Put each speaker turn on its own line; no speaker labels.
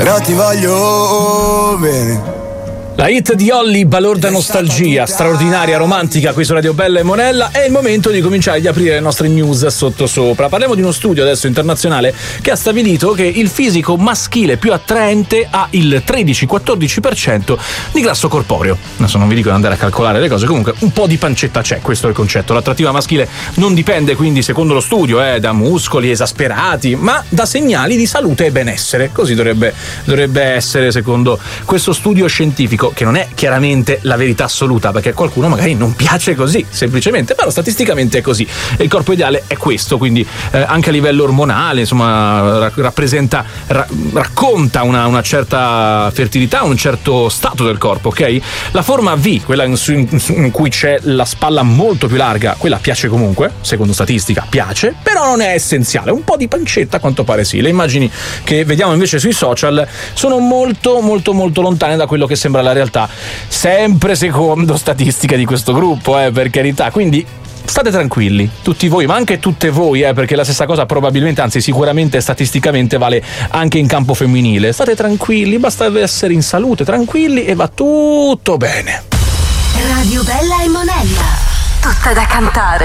però ti voglio bene.
La hit di Olly, Balorda Nostalgia, straordinaria, romantica qui su Radio Bella e Monella. È il momento di cominciare ad aprire le nostre news sottosopra. Parliamo di uno studio adesso internazionale che ha stabilito che il fisico maschile più attraente ha il 13-14% di grasso corporeo. Adesso non vi dico di andare a calcolare le cose, comunque un po' di pancetta c'è, questo è il concetto. L'attrattiva maschile non dipende quindi, secondo lo studio, da muscoli esasperati, ma da segnali di salute e benessere. Così dovrebbe essere secondo questo studio scientifico, che non è chiaramente la verità assoluta, perché a qualcuno magari non piace così semplicemente, però statisticamente è così e il corpo ideale è questo, quindi anche a livello ormonale, insomma, racconta una certa fertilità, un certo stato del corpo, ok? La forma V, quella in cui c'è la spalla molto più larga, quella piace comunque, secondo statistica piace, però non è essenziale. Un po' di pancetta a quanto pare sì. Le immagini che vediamo invece sui social sono molto molto molto lontane da quello che sembra la realtà, sempre secondo statistica di questo gruppo, per carità. Quindi state tranquilli, tutti voi, ma anche tutte voi, perché la stessa cosa probabilmente, anzi sicuramente statisticamente vale anche in campo femminile. State tranquilli, basta essere in salute, tranquilli e va tutto bene.
Radio Bella e Monella, tutta da cantare.